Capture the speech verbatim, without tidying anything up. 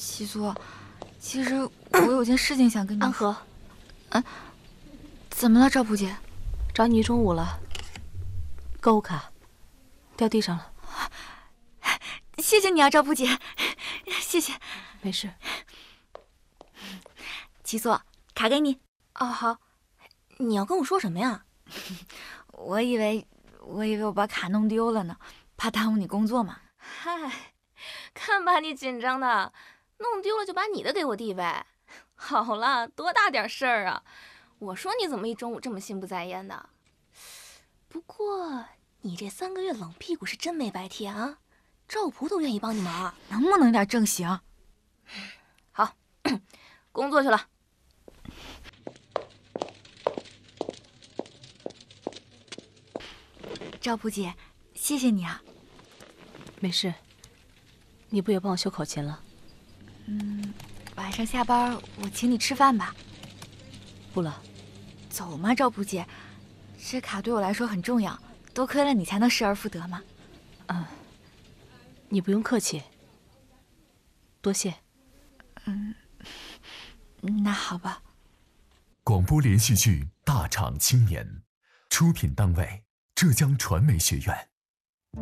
七苏，其实我有件事情想跟你说。 安和， 嗯，怎么了，赵普姐？ 找你一中午了，购物卡掉地上了。 谢谢你啊，赵普姐，谢谢。 没事。 七苏，卡给你。 哦，好。你要跟我说什么呀？ 我以为，我以为我把卡弄丢了呢，怕耽误你工作嘛。 嗨，看把你紧张的，弄丢了就把你的给我递呗。好了，多大点事儿啊！我说你怎么一中午这么心不在焉的？不过你这三个月冷屁股是真没白贴啊，赵普都愿意帮你忙， 能不能点正形？ 好，工作去了。 赵普姐，谢谢你啊。 没事，你不也帮我修口琴了？ 嗯，晚上下班我请你吃饭吧。 不了。 走嘛，赵普姐，这卡对我来说很重要，多亏了你才能失而复得嘛。 嗯，你不用客气，多谢。 嗯，那好吧。 广播连续剧《大厂青年》，出品单位浙江传媒学院。